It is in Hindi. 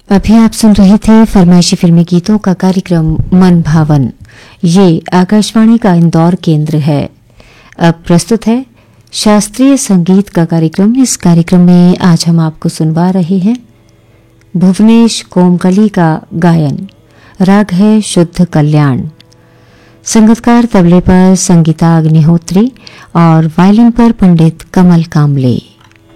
अभी आप सुन रहे थे फरमाइशी फिल्मी गीतों का कार्यक्रम मन भावन। ये आकाशवाणी का इंदौर केंद्र है। अब प्रस्तुत है शास्त्रीय संगीत का कार्यक्रम। इस कार्यक्रम में आज हम आपको सुनवा रहे हैं भुवनेश कोमकली का गायन। राग है शुद्ध कल्याण। संगीतकार तबले पर संगीता अग्निहोत्री और वायलिन पर पंडित कमल कामले।